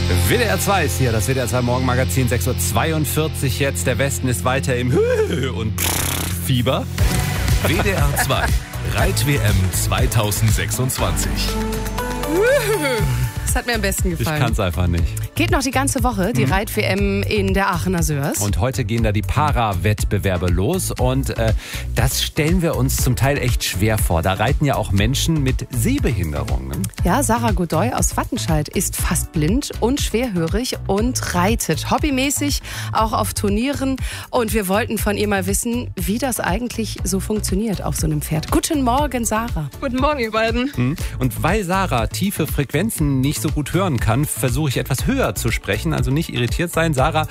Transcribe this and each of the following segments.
WDR 2 ist hier, das WDR 2 Morgenmagazin, 6.42 Uhr jetzt. Der Westen ist weiter im und Fieber. WDR 2, Reit-WM 2026. Das hat mir am besten gefallen. Ich kann es einfach nicht. Geht noch die ganze Woche, die Reit-WM in der Aachener Sörs. Und heute gehen da die Para-Wettbewerbe los und das stellen wir uns zum Teil echt schwer vor. Da reiten ja auch Menschen mit Sehbehinderungen. Ja, Sarah Godoy aus Wattenscheid ist fast blind und schwerhörig und reitet hobbymäßig auch auf Turnieren. Und wir wollten von ihr mal wissen, wie das eigentlich so funktioniert auf so einem Pferd. Guten Morgen, Sarah. Guten Morgen, ihr beiden. Und weil Sarah tiefe Frequenzen nicht so gut hören kann, versuche ich etwas höher zu sprechen, also nicht irritiert sein. Sarah,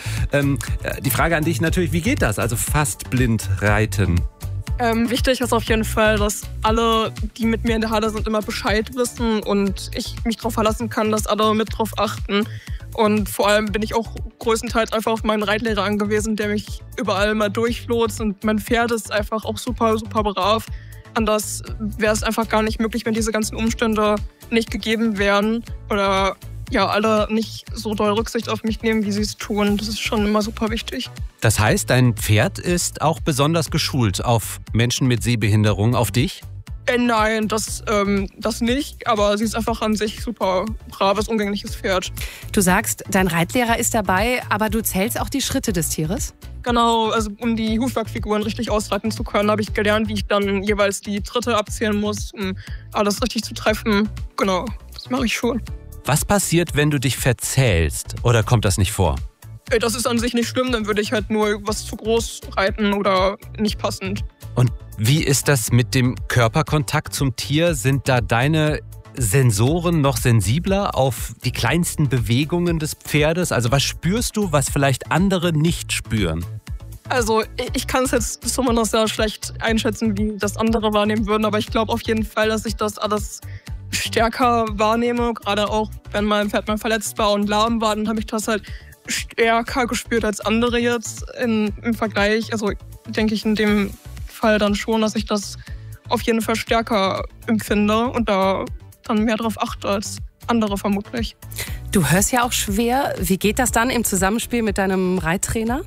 die Frage an dich natürlich, wie geht das? Also fast blind reiten. Wichtig ist auf jeden Fall, dass alle, die mit mir in der Halle sind, immer Bescheid wissen und ich mich darauf verlassen kann, dass alle mit drauf achten. Und vor allem bin ich auch größtenteils einfach auf meinen Reitlehrer angewiesen, der mich überall mal durchlotst. Und mein Pferd ist einfach auch super, super brav. Anders wäre es einfach gar nicht möglich, wenn diese ganzen Umstände nicht gegeben wären oder ja, alle nicht so doll Rücksicht auf mich nehmen, wie sie es tun. Das ist schon immer super wichtig. Das heißt, dein Pferd ist auch besonders geschult auf Menschen mit Sehbehinderung, auf dich? Nein, das nicht, aber sie ist einfach an sich super braves, umgängliches Pferd. Du sagst, dein Reitlehrer ist dabei, aber du zählst auch die Schritte des Tieres? Genau, also um die Hufwerkfiguren richtig ausreiten zu können, habe ich gelernt, wie ich dann jeweils die Tritte abzählen muss, um alles richtig zu treffen. Genau, das mache ich schon. Was passiert, wenn du dich verzählst? Oder kommt das nicht vor? Das ist an sich nicht schlimm, dann würde ich halt nur was zu groß reiten oder nicht passend. Und wie ist das mit dem Körperkontakt zum Tier? Sind da deine Sensoren noch sensibler auf die kleinsten Bewegungen des Pferdes? Also was spürst du, was vielleicht andere nicht spüren? Also ich kann es jetzt zumindest sehr schlecht einschätzen, wie das andere wahrnehmen würden, aber ich glaube auf jeden Fall, dass ich das alles stärker wahrnehme. Gerade auch, wenn mein Pferd mal verletzt war und lahm war, dann habe ich das halt stärker gespürt als andere jetzt im Vergleich. Also denke ich in dem Fall dann schon, dass ich das auf jeden Fall stärker empfinde und da dann mehr drauf achte als andere vermutlich. Du hörst ja auch schwer. Wie geht das dann im Zusammenspiel mit deinem Reittrainer?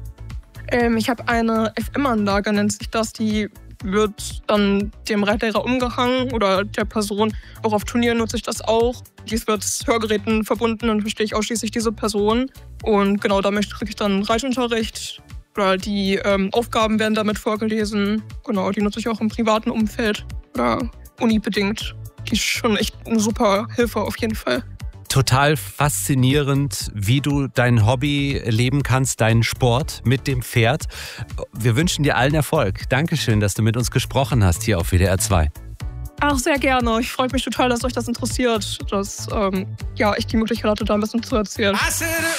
Ich habe eine FM-Anlage, nennt sich das, die wird dann dem Reitlehrer umgehangen oder der Person. Auch auf Turnieren nutze ich das auch. Dies wird mit Hörgeräten verbunden und verstehe ich ausschließlich diese Person. Und genau, damit kriege ich dann Reitunterricht. Oder die Aufgaben werden damit vorgelesen. Genau, die nutze ich auch im privaten Umfeld oder unibedingt. Die ist schon echt eine super Hilfe auf jeden Fall. Total faszinierend, wie du dein Hobby leben kannst, deinen Sport mit dem Pferd. Wir wünschen dir allen Erfolg. Dankeschön, dass du mit uns gesprochen hast hier auf WDR 2. Ach, sehr gerne. Ich freue mich total, dass euch das interessiert, dass ich die Möglichkeit hatte, da ein bisschen zu erzählen.